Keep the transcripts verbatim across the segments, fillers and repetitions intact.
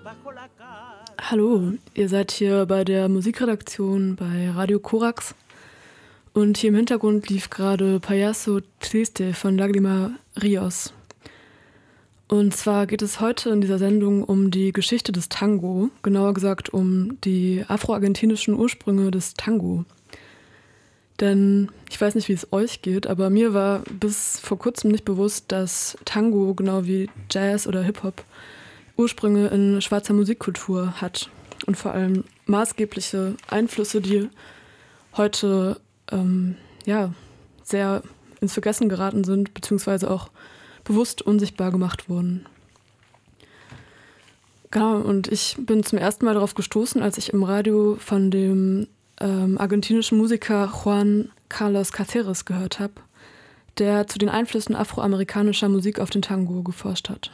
Hallo, ihr seid hier bei der Musikredaktion bei Radio Korax und hier im Hintergrund lief gerade Payaso Triste von Lágrima Ríos. Und zwar geht es heute in dieser Sendung um die Geschichte des Tango, genauer gesagt um die afroargentinischen Ursprünge des Tango. Denn ich weiß nicht, wie es euch geht, aber mir war bis vor kurzem nicht bewusst, dass Tango, genau wie Jazz oder Hip-Hop, Ursprünge in schwarzer Musikkultur hat und vor allem maßgebliche Einflüsse, die heute ähm, ja, sehr ins Vergessen geraten sind, beziehungsweise auch bewusst unsichtbar gemacht wurden. Genau, und ich bin zum ersten Mal darauf gestoßen, als ich im Radio von dem ähm, argentinischen Musiker Juan Carlos Cáceres gehört habe, der zu den Einflüssen afroamerikanischer Musik auf den Tango geforscht hat.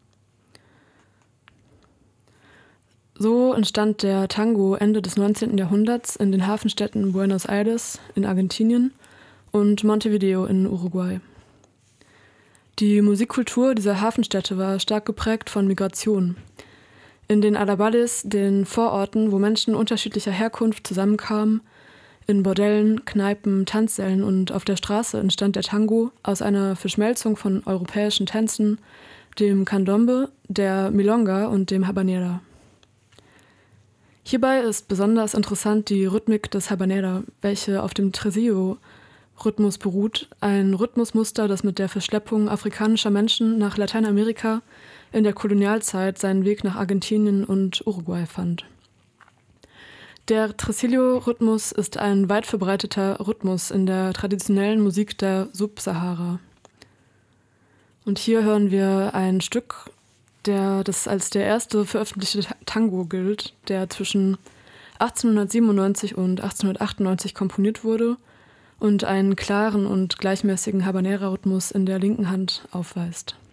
So entstand der Tango Ende des neunzehnten Jahrhunderts in den Hafenstädten Buenos Aires in Argentinien und Montevideo in Uruguay. Die Musikkultur dieser Hafenstädte war stark geprägt von Migration. In den Arrabales, den Vororten, wo Menschen unterschiedlicher Herkunft zusammenkamen, in Bordellen, Kneipen, Tanzsälen und auf der Straße entstand der Tango aus einer Verschmelzung von europäischen Tänzen, dem Candombe, der Milonga und dem Habanera. Hierbei ist besonders interessant die Rhythmik des Habanera, welche auf dem Tresillo-Rhythmus beruht, ein Rhythmusmuster, das mit der Verschleppung afrikanischer Menschen nach Lateinamerika in der Kolonialzeit seinen Weg nach Argentinien und Uruguay fand. Der Tresillo-Rhythmus ist ein weit verbreiteter Rhythmus in der traditionellen Musik der Subsahara. Und hier hören wir ein Stück, der das als der erste veröffentlichte Tango gilt, der zwischen achtzehnhundertsiebenundneunzig und achtzehnhundertachtundneunzig komponiert wurde und einen klaren und gleichmäßigen Habanera-Rhythmus in der linken Hand aufweist.